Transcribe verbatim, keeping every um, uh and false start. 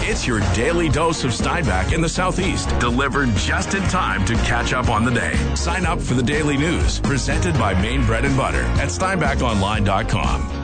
It's your daily dose of Steinbach in the Southeast, delivered just in time to catch up on the day. Sign up for the daily news, presented by Maine Bread and Butter at steinbach online dot com.